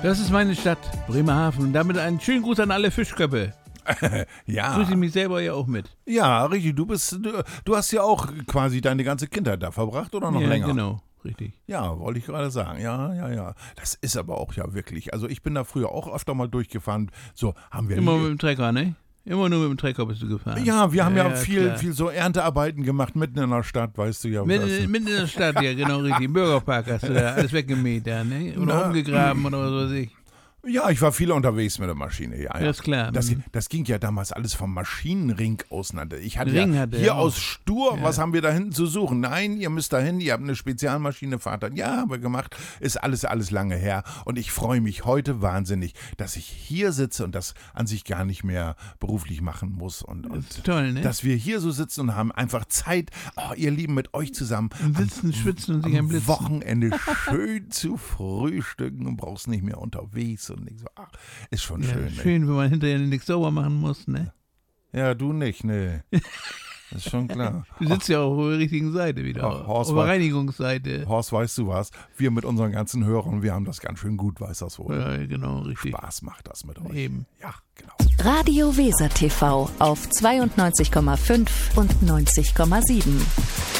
Das ist meine Stadt, Bremerhaven. Und damit einen schönen Gruß an alle Fischköppe. Ja. Grüße mich selber ja auch mit. Ja, richtig. Du hast ja auch quasi deine ganze Kindheit da verbracht oder noch länger? Ja, genau. Richtig. Ja, wollte ich gerade sagen. Ja. Das ist aber auch ja wirklich. Also ich bin da früher auch öfter mal durchgefahren. So haben wir Immer mit dem Trecker, ne? Immer nur mit dem Trecker bist du gefahren. Ja, wir haben ja viel klar. so Erntearbeiten gemacht mitten in der Stadt, weißt du ja. Mitten in der Stadt, ja, genau, richtig. Im Bürgerpark hast du da alles weggemäht, da, ne? Oder umgegraben oder was weiß ich. Ja, ich war viel unterwegs mit der Maschine, ja. Ja, ist klar. Das ging ja damals alles vom Maschinenring auseinander. Ich hatte Ring ja hatte hier er auch. aus Stur, was haben wir da hinten zu suchen? Nein, ihr müsst da hin, ihr habt eine Spezialmaschine, Vater. Ja, haben wir gemacht. Ist alles lange her. Und ich freue mich heute wahnsinnig, dass ich hier sitze und das an sich gar nicht mehr beruflich machen muss. Und ist toll, ne? Dass wir hier so sitzen und haben einfach Zeit, ihr Lieben, mit euch zusammen Und sitzen, schwitzen und sich ein Blitzen. Wochenende schön zu frühstücken und brauchst nicht mehr unterwegs und nicht so. Ist schon schön. Ja, schön, wenn man hinterher nichts sauber machen muss, ne? Ja, du nicht, ne. Ist schon klar. Du sitzt ja auch auf der richtigen Seite wieder. Auf der Reinigungsseite. Horst, weißt du was? Wir mit unseren ganzen Hörern, wir haben das ganz schön gut, weiß das wohl. Ja, genau, richtig. Spaß macht das mit euch. Eben. Ja, genau. Radio Weser TV auf 92,5 und 90,7.